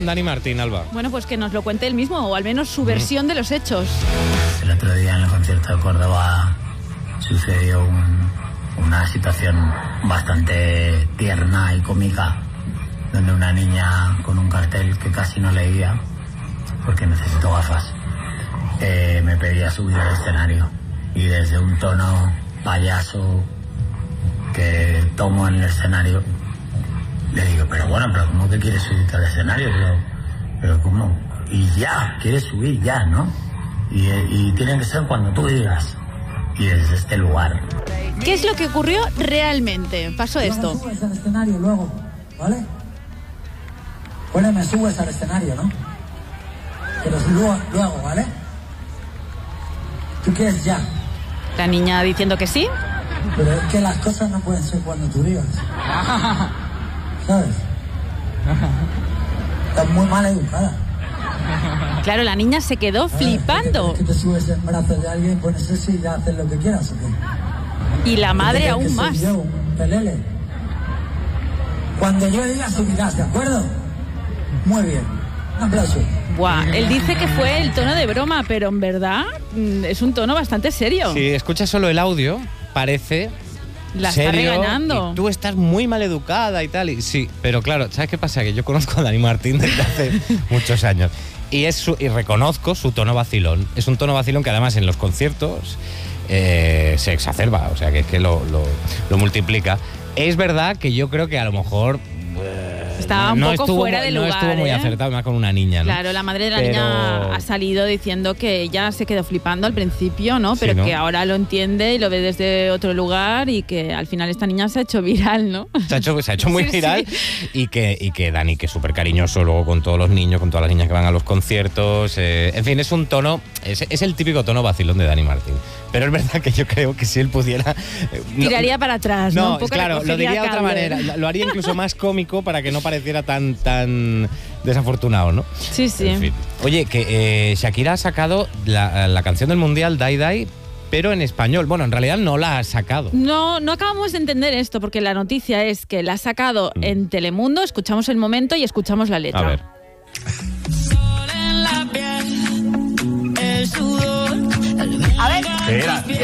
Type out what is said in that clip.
Dani Martín, Alba. Bueno, pues que nos lo cuente él mismo, o al menos su versión de los hechos. El otro día en el concierto de Córdoba sucedió una situación bastante tierna y cómica, donde una niña con un cartel que casi no leía, porque necesito gafas, me pedía subir al escenario. Y desde un tono payaso que tomo en el escenario, le digo, pero ¿cómo que quieres subirte al escenario? Pero ¿cómo? Y ya, quieres subir ya, ¿no? Y tiene que ser cuando tú digas. Y desde este lugar. ¿Qué es lo que ocurrió realmente? Pasó esto. Me subes al escenario luego, ¿vale? Bueno, me subes al escenario, ¿no? Pero luego, ¿vale? ¿Tú quieres ya? La niña diciendo que sí. Pero es que las cosas no pueden ser cuando tú digas. ¿Sabes? Estás muy mal educada. Claro, la niña se quedó flipando. Es que te subes en brazos de alguien, pones eso y ya haces lo que quieras, ¿o qué? Y la madre aún que más. Soy yo, un pelele. Cuando yo diga subirás, ¿de acuerdo? Muy bien. Un aplauso. Buah, él dice que fue el tono de broma, pero en verdad es un tono bastante serio. Si escuchas solo el audio, parece La serio, está regañando. y tú estás muy mal educada y tal. Y sí, pero claro, ¿sabes qué pasa? Que yo conozco a Dani Martín desde hace muchos años. Y reconozco su tono vacilón. Es un tono vacilón que además en los conciertos se exacerba, o sea que es que lo multiplica. Es verdad que yo creo que a lo mejor estaba un poco fuera de lugar. No estuvo muy acertado, más con una niña, ¿no? Claro, la madre de la niña ha salido diciendo que ella se quedó flipando al principio, ¿no? Pero sí, ¿no? que ahora lo entiende y lo ve desde otro lugar y que al final esta niña se ha hecho viral, ¿no? Se ha hecho muy Sí, viral. sí. Y que Dani, que es súper cariñoso luego con todos los niños, con todas las niñas que van a los conciertos. En fin, es un tono, es el típico tono vacilón de Dani Martín. Pero es verdad que yo creo que si él pudiera... Tiraría para atrás, ¿no? No, Un poco claro, lo diría de otra cable. manera. Lo haría incluso más cómico para que no pareciera tan desafortunado, ¿no? Sí, sí. En fin. Oye, que Shakira ha sacado la canción del Mundial, Die Die, pero en español. Bueno, en realidad no la ha sacado. No acabamos de entender esto, porque la noticia es que la ha sacado en Telemundo, escuchamos el momento y escuchamos la letra. A ver. A ver.